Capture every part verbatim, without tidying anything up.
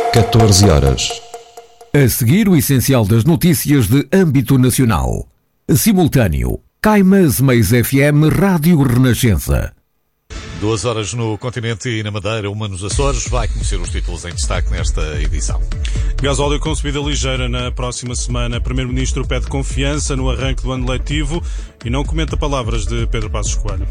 catorze horas. A seguir, o essencial das notícias de âmbito nacional. Simultâneo. Caimas Meias F M Rádio Renascença. Duas horas no continente e na Madeira, uma nos Açores. Vai conhecer os títulos em destaque nesta edição. Gasóleo com subida ligeira na próxima semana. Primeiro-Ministro pede confiança no arranque do ano letivo e não comenta palavras de Pedro Passos Coelho.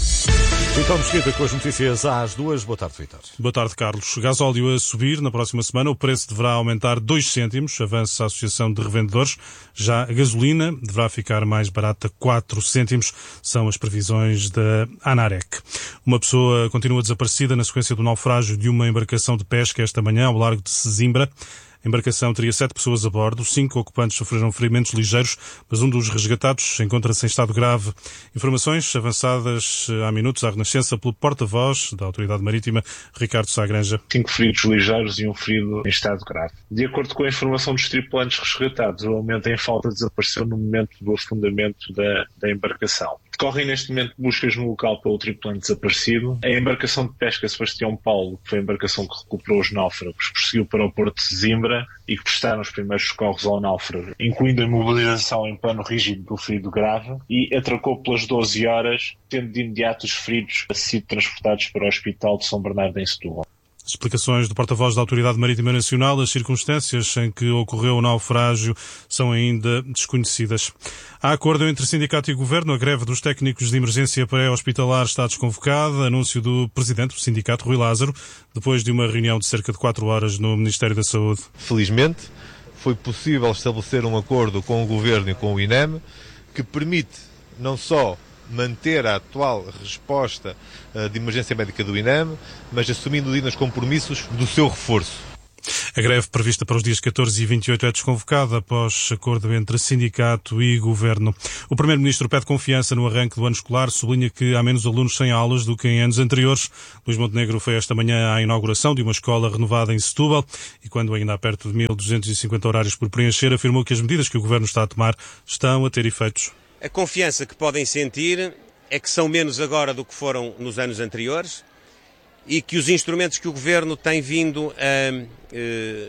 Vitor Mesquita com as notícias às duas. Boa tarde, Vitor. Boa tarde, Carlos. Gasóleo a subir na próxima semana. O preço deverá aumentar dois cêntimos, avança a Associação de Revendedores. Já a gasolina deverá ficar mais barata quatro cêntimos. São as previsões da ANAREC. Uma pessoa continua desaparecida na sequência do naufrágio de uma embarcação de pesca esta manhã ao largo de Sesimbra. A embarcação teria sete pessoas a bordo, cinco ocupantes sofreram ferimentos ligeiros, mas um dos resgatados encontra-se em estado grave. Informações avançadas há minutos à Renascença pelo porta-voz da Autoridade Marítima, Ricardo Sá Granja. Cinco feridos ligeiros e um ferido em estado grave. De acordo com a informação dos tripulantes resgatados, o elemento em falta desapareceu no momento do afundamento da, da embarcação. Decorrem neste momento buscas no local pelo tripulante desaparecido. A embarcação de pesca Sebastião Paulo, que foi a embarcação que recuperou os náufragos, prosseguiu para o porto de Sesimbra e que prestaram os primeiros socorros ao náufrago, incluindo a imobilização em pano rígido do ferido grave, e atracou pelas doze horas, tendo de imediato os feridos sido transportados para o Hospital de São Bernardo em Setúbal. Explicações do porta-voz da Autoridade Marítima Nacional. As circunstâncias em que ocorreu o naufrágio são ainda desconhecidas. Há acordo entre sindicato e governo. A greve dos técnicos de emergência pré-hospitalar está desconvocada. Anúncio do presidente do sindicato, Rui Lázaro, depois de uma reunião de cerca de quatro horas no Ministério da Saúde. Felizmente, foi possível estabelecer um acordo com o governo e com o INEM que permite não só manter a atual resposta uh, de emergência médica do INEM, mas assumindo dignos compromissos do seu reforço. A greve prevista para os dias catorze e vinte e oito é desconvocada após acordo entre sindicato e governo. O Primeiro-Ministro pede confiança no arranque do ano escolar, sublinha que há menos alunos sem aulas do que em anos anteriores. Luís Montenegro foi esta manhã à inauguração de uma escola renovada em Setúbal e, quando ainda há perto de mil duzentos e cinquenta horários por preencher, afirmou que as medidas que o governo está a tomar estão a ter efeitos. A confiança que podem sentir é que são menos agora do que foram nos anos anteriores e que os instrumentos que o Governo tem vindo a eh,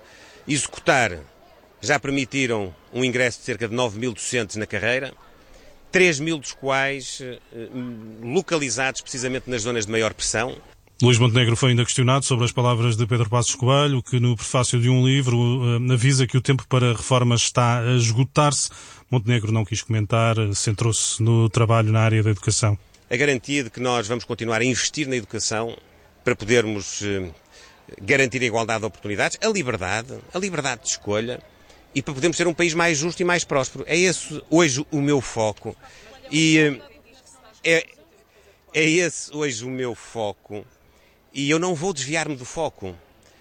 executar já permitiram um ingresso de cerca de nove mil docentes na carreira, três mil dos quais eh, localizados precisamente nas zonas de maior pressão. Luís Montenegro foi ainda questionado sobre as palavras de Pedro Passos Coelho, que no prefácio de um livro uh, avisa que o tempo para reformas está a esgotar-se. Montenegro não quis comentar, centrou-se no trabalho na área da educação. A garantia de que nós vamos continuar a investir na educação para podermos uh, garantir a igualdade de oportunidades, a liberdade, a liberdade de escolha e para podermos ser um país mais justo e mais próspero. É esse hoje o meu foco e uh, é, é esse hoje o meu foco. E eu não vou desviar-me do foco.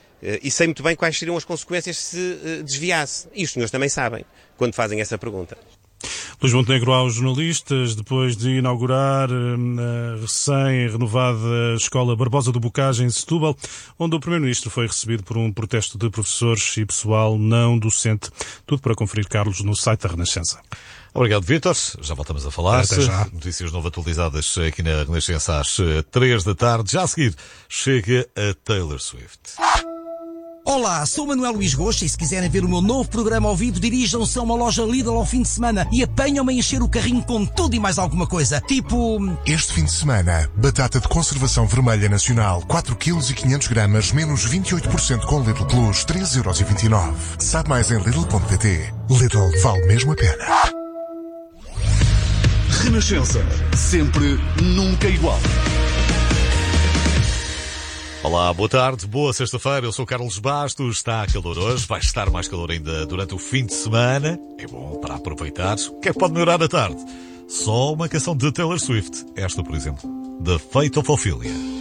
E sei muito bem quais seriam as consequências se desviasse. E os senhores também sabem, quando fazem essa pergunta. Luís Montenegro aos jornalistas, depois de inaugurar a recém-renovada Escola Barbosa do Bocage em Setúbal, onde o Primeiro-Ministro foi recebido por um protesto de professores e pessoal não docente. Tudo para conferir, Carlos, no site da Renascença. Obrigado, Vítor. Já voltamos a falar. Até já. Notícias novo atualizadas aqui na Renascença às três da tarde. Já a seguir, chega a Taylor Swift. Olá, sou Manuel Luís Goxa e se quiserem ver o meu novo programa ao vivo, dirijam-se a uma loja Lidl ao fim de semana e apanham-me a encher o carrinho com tudo e mais alguma coisa. Tipo... Este fim de semana, batata de conservação vermelha nacional, quatro quilos e quinhentos gramas, menos vinte e oito por cento com Lidl Plus, três euros e vinte e nove. Sabe mais em Lidl ponto pt. Lidl vale mesmo a pena. Renascença, sempre, nunca igual. Olá, boa tarde, boa sexta-feira, eu sou Carlos Bastos, está calor hoje, vai estar mais calor ainda durante o fim de semana, é bom para aproveitar. O que é que pode melhorar à tarde? Só uma canção de Taylor Swift, esta por exemplo, The Fate of Ophelia.